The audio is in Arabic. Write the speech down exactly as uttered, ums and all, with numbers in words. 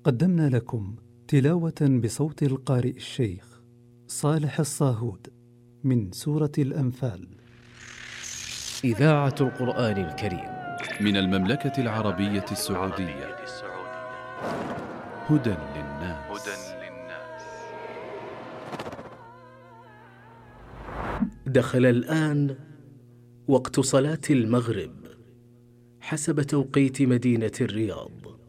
قدمنا لكم تلاوة بصوت القارئ الشيخ صالح الصاهود من سورة الأنفال. إذاعة القرآن الكريم من المملكة العربية السعودية. هدى للناس. دخل الآن وقت صلاة المغرب حسب توقيت مدينة الرياض.